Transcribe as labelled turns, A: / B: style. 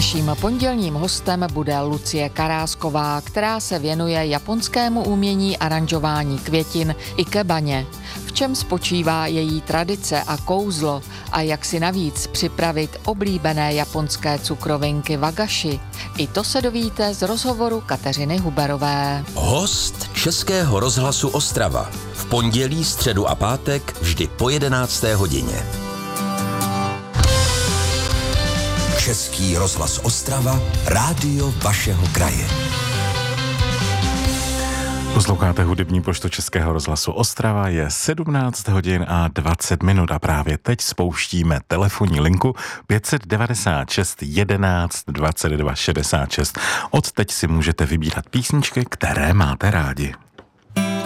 A: Naším pondělním hostem bude Lucie Karásková, která se věnuje japonskému umění aranžování květin ikebaně. V čem spočívá její tradice a kouzlo a jak si navíc připravit oblíbené japonské cukrovinky wagashi. I to se dovíte z rozhovoru Kateřiny Huberové.
B: Host Českého rozhlasu Ostrava. V pondělí, středu a pátek vždy po 11. hodině. Český rozhlas Ostrava, rádio vašeho kraje.
C: Posloucháte hudební poštu Českého rozhlasu Ostrava, je 17 hodin a 20 minut a právě teď spouštíme telefonní linku 596 11 22 66. Od teď si můžete vybírat písničky, které máte rádi.